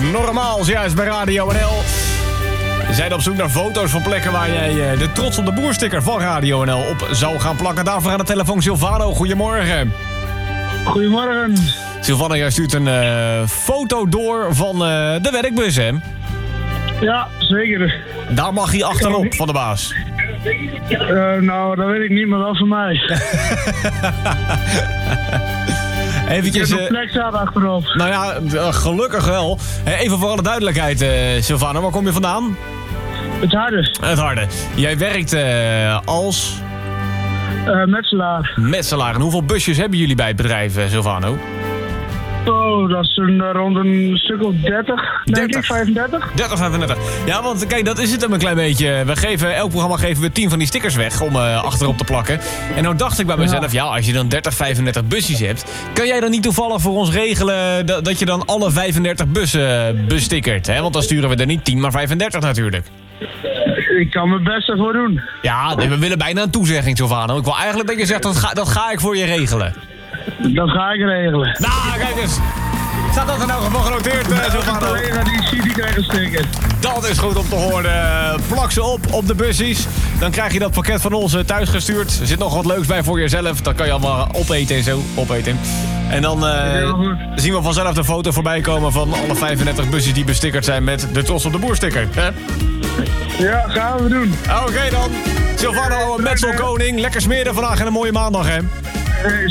Normaal, juist bij Radio NL. We zijn op zoek naar foto's van plekken waar jij de Trots op de Boer sticker van Radio NL op zou gaan plakken. Daarvoor aan de telefoon Silvano. Goedemorgen. Goedemorgen. Silvano, jij stuurt een foto door van de werkbus, hè? Ja, zeker. Daar mag hij achterop van de baas. Nou, dat weet ik niet, maar wel voor mij. Eventjes, een plek staat achterop. Nou ja, gelukkig wel. Even voor alle duidelijkheid, Silvano, waar kom je vandaan? Het harde. Het harde. Jij werkt als... metselaar. Metselaar. En hoeveel busjes hebben jullie bij het bedrijf, Silvano? Oh, dat is rond een stuk of 30, denk ik, 35. 30, 35. Ja, want kijk, dat is het hem een klein beetje. Elk programma geven we 10 van die stickers weg om achterop te plakken. En nou dacht ik bij mezelf, ja, als je dan 30, 35 busjes hebt, kan jij dan niet toevallig voor ons regelen dat je dan alle 35 bussen bestickert? Hè? Want dan sturen we er niet 10, maar 35 natuurlijk. Ik kan mijn best ervoor doen. Ja, we willen bijna een toezegging, Silvano. Ik wil eigenlijk dat je zegt, dat ga ik voor je regelen. Dat ga ik regelen. Nou, kijk eens. Staat dat er nou gewoon genoteerd, Silvano? De collega die ziet, die krijgt een sticker. Dat is goed om te horen. Plak ze op de bussies. Dan krijg je dat pakket van ons thuis gestuurd. Er zit nog wat leuks bij voor jezelf. Dat kan je allemaal opeten en zo. En dan zien we vanzelf de foto voorbij komen van alle 35 bussen die bestickerd zijn met de Trots op de Boer sticker. Ja, gaan we doen. Oké dan. Silvano, Metselkoning. Lekker smeren vandaag en een mooie maandag, hè?